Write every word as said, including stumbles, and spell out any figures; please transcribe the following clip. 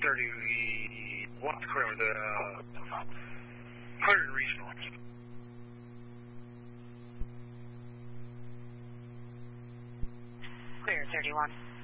thirty-one, clear with the uh, Hundred regional. Clear thirty-one.